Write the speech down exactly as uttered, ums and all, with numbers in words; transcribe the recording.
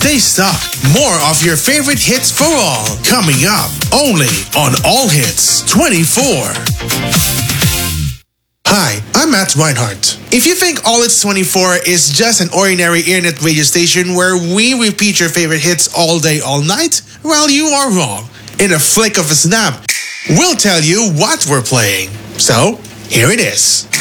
Stay stuck. More of your favorite hits for all coming up only on All Hits twenty-four. Hi, I'm Matt Reinhardt. If you think All Hits twenty-four is just an ordinary internet radio station where we repeat your favorite hits all day, all night, well, you are wrong. In a flick of a snap, we'll tell you what we're playing. So, here it is.